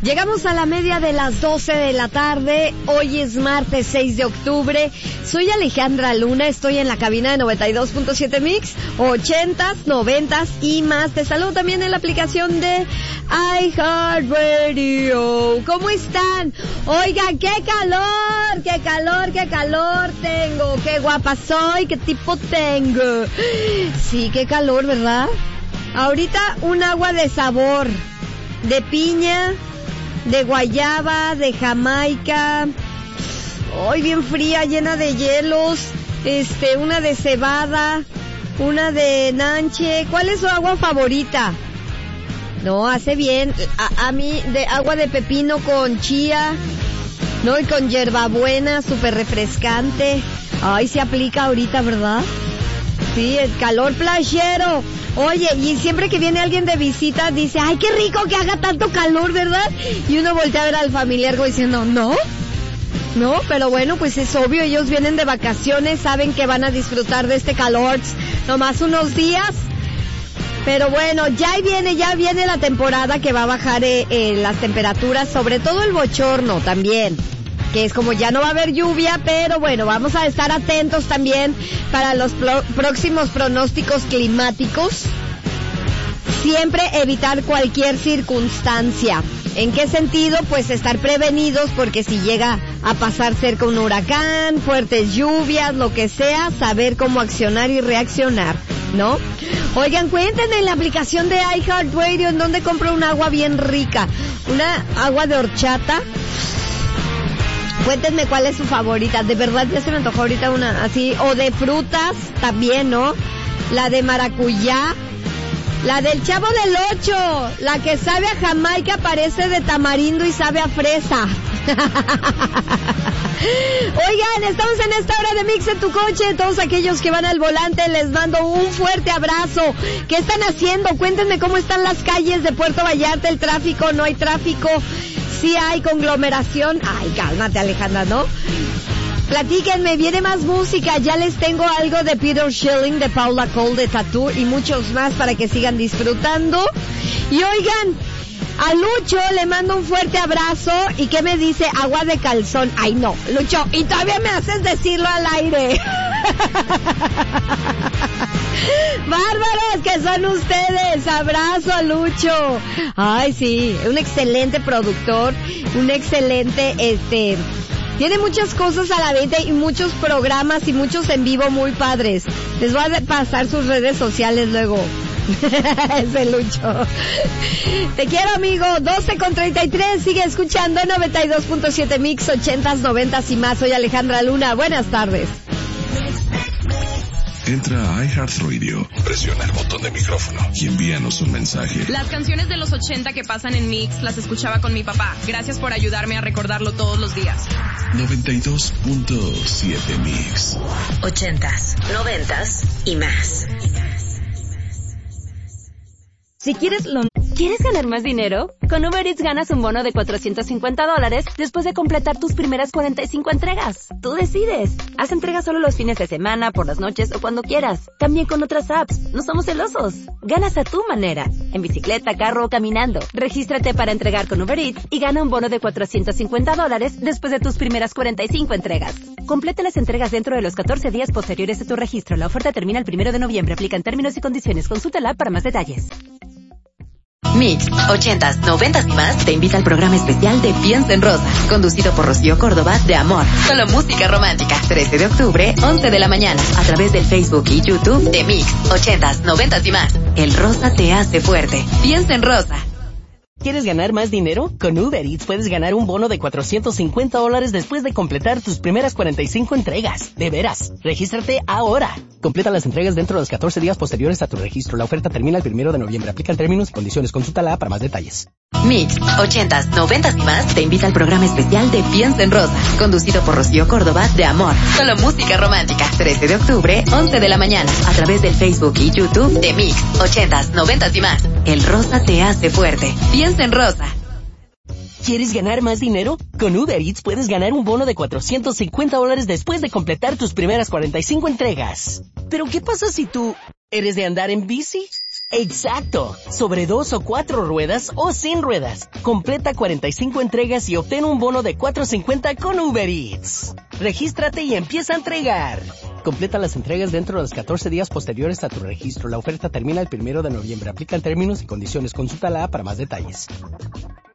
Llegamos a la media de las 12 de la tarde. Hoy es martes 6 de octubre. Soy Alejandra Luna, estoy en la cabina de 92.7 Mix, 80s, 90s y más. Te saludo también en la aplicación de iHeartRadio. ¿Cómo están? Oigan, qué calor tengo. Qué guapa soy, qué tipo tengo. Sí, qué calor, ¿verdad? Ahorita un agua de sabor, de piña, de guayaba, de jamaica, hoy bien fría, llena de hielos, una de cebada, una de nanche. ¿Cuál es su agua favorita? No, hace bien. A mí, de agua de pepino con chía, no, y con hierbabuena, súper refrescante. Ay, se aplica ahorita, ¿verdad? Sí, el calor playero. Oye, y siempre que viene alguien de visita dice, ay, qué rico que haga tanto calor, ¿verdad? Y uno voltea a ver al familiar como diciendo, no, pero bueno, pues es obvio, ellos vienen de vacaciones, saben que van a disfrutar de este calor nomás unos días. Pero bueno, ya viene la temporada que va a bajar las temperaturas, sobre todo el bochorno también, que es como ya no va a haber lluvia, pero bueno, vamos a estar atentos también para los próximos pronósticos climáticos. Siempre evitar cualquier circunstancia. ¿En qué sentido? Pues estar prevenidos, porque si llega a pasar cerca un huracán, fuertes lluvias, lo que sea, saber cómo accionar y reaccionar, ¿no? Oigan, cuéntenme en la aplicación de iHeartRadio en dónde compro un agua bien rica, una agua de horchata. Cuéntenme cuál es su favorita, de verdad ya se me antojó ahorita una así, o de frutas también, ¿no? La de maracuyá, la del Chavo del Ocho, la que sabe a Jamaica, parece de tamarindo y sabe a fresa. Oigan, estamos en esta hora de Mix en tu coche. Todos aquellos que van al volante, les mando un fuerte abrazo. ¿Qué están haciendo? Cuéntenme cómo están las calles de Puerto Vallarta, el tráfico, no hay tráfico, sí hay conglomeración. Ay, cálmate, Alejandra, ¿no? Platíquenme, viene más música, ya les tengo algo de Peter Schilling, de Paula Cole, de Tattoo y muchos más para que sigan disfrutando. Y oigan, a Lucho le mando un fuerte abrazo. ¿Y qué me dice? Agua de calzón. Ay, no, Lucho, y todavía me haces decirlo al aire. Bárbaros que son ustedes. Abrazo a Lucho. Ay, sí, un excelente productor, un excelente, tiene muchas cosas a la venta y muchos programas y muchos en vivo muy padres. Les voy a pasar sus redes sociales luego. Ese Lucho. Te quiero, amigo. 12:33. Sigue escuchando 92.7 Mix, 80s, 90s y más. Soy Alejandra Luna. Buenas tardes. Entra a iHeartRadio, presiona el botón de micrófono y envíanos un mensaje. Las canciones de los 80 que pasan en Mix las escuchaba con mi papá. Gracias por ayudarme a recordarlo todos los días. 92.7 Mix. 80s, 90s y más. Si ¿Quieres ganar más dinero? Con Uber Eats ganas un bono de $450 después de completar tus primeras 45 entregas. Tú decides. Haz entregas solo los fines de semana, por las noches o cuando quieras. También con otras apps. No somos celosos. Ganas a tu manera. En bicicleta, carro o caminando. Regístrate para entregar con Uber Eats y gana un bono de $450 después de tus primeras 45 entregas. Completa las entregas dentro de los 14 días posteriores a tu registro. La oferta termina el 1 de noviembre. Aplican términos y condiciones. Consúltala para más detalles. Mix, 80s, 90s y más te invita al programa especial de Piensa en Rosa, conducido por Rocío Córdoba de Amor. Solo música romántica. 13 de octubre, 11 de la mañana, a través del Facebook y YouTube de Mix, 80s, 90s y más. El rosa te hace fuerte. Piensa en Rosa. ¿Quieres ganar más dinero? Con Uber Eats puedes ganar un bono de $450 después de completar tus primeras 45 entregas. De veras, regístrate ahora. Completa las entregas dentro de los 14 días posteriores a tu registro. La oferta termina el 1 de noviembre. Aplican términos y condiciones. Consúltala para más detalles. Mix, 80s, 90s y más te invita al programa especial de Piensa en Rosa, conducido por Rocío Córdoba de Amor. Solo música romántica. 13 de octubre, 11 de la mañana, a través del Facebook y YouTube de Mix, 80s, 90s y más. El rosa te hace fuerte. Piensa en Rosa. ¿Quieres ganar más dinero? Con Uber Eats puedes ganar un bono de $450 después de completar tus primeras 45 entregas. ¿Pero qué pasa si tú eres de andar en bici? ¡Exacto! Sobre 2 o 4 ruedas o sin ruedas. Completa 45 entregas y obtén un bono de $4.50 con Uber Eats. Regístrate y empieza a entregar. Completa las entregas dentro de los 14 días posteriores a tu registro. La oferta termina el 1 de noviembre. Aplican términos y condiciones. Consulta la app para más detalles.